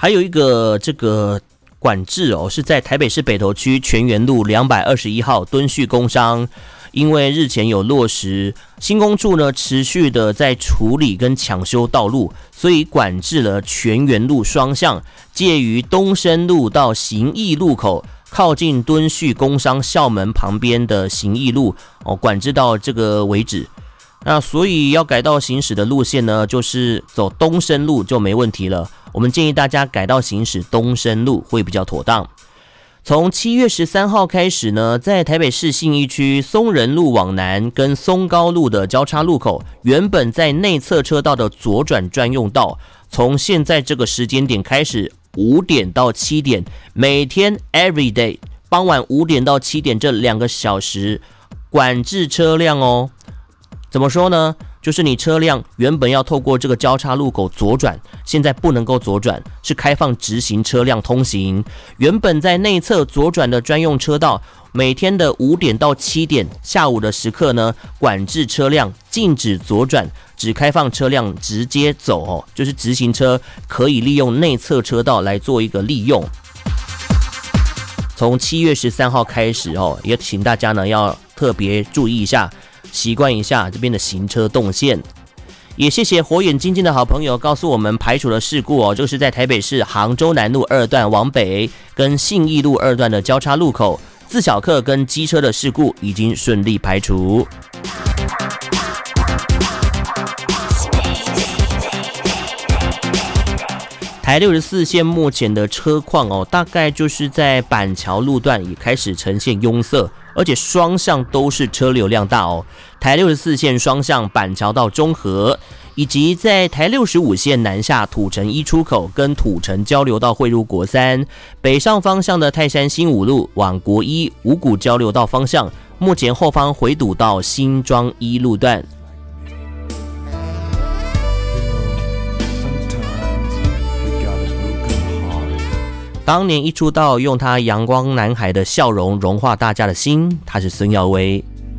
还有一个这个管制哦，是在台北市北投区全园路221号敦叙工商，因为日前有落实新工处呢持续的在处理跟抢修道路，所以管制了全园路双向，介于东升路到行义路口，靠近敦叙工商校门旁边的行义路管制到这个为止。那所以要改道行驶的路线呢，就是走东升路就没问题了。我们建议大家改道行驶东升路会比较妥当。从7月13号开始呢，在台北市信义区松仁路往南跟松高路的交叉路口，原本在内侧车道的左转专用道，从现在这个时间点开始，5点到7点，每天 every day 傍晚5点到7点这2个小时管制车辆哦。怎么说呢？就是你车辆原本要透过这个交叉路口左转，现在不能够左转，是开放直行车辆通行。原本在内侧左转的专用车道，每天的5点到7点下午的时刻呢，管制车辆禁止左转，只开放车辆直接走哦，就是直行车可以利用内侧车道来做一个利用。从7月13号开始哦，也请大家呢要特别注意一下，习惯一下这边的行车动线。也谢谢火眼金睛的好朋友告诉我们排除了事故哦，就是在台北市杭州南路2段往北跟信义路2段的交叉路口，自小客跟机车的事故已经顺利排除。台64线目前的车况哦，大概就是在板桥路段也开始呈现拥塞，而且双向都是车流量大哦。台64线双向板桥到中和，以及在台65线南下土城一出口跟土城交流道汇入国三，北上方向的泰山新五路往国一五股交流道方向，目前后方回堵到新庄一路段。当年一出道，用他阳光男孩的笑容融化大家的心，他是孙耀威。